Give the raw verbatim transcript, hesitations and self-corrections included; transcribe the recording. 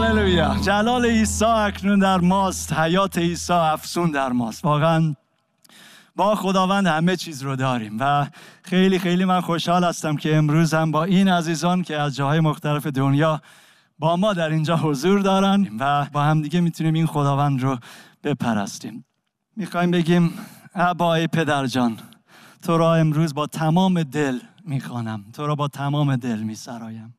هللویا. جلال عیسی اکنون در ماست، حیات عیسی افزون در ماست. واقعا با خداوند همه چیز رو داریم و خیلی خیلی من خوشحال هستم که امروز هم با این عزیزان که از جاهای مختلف دنیا با ما در اینجا حضور دارن و با هم دیگه میتونیم این خداوند رو بپرستیم. میخوایم بگیم ابای پدر جان، تو را امروز با تمام دل میخوانم، تو را با تمام دل میسرایم.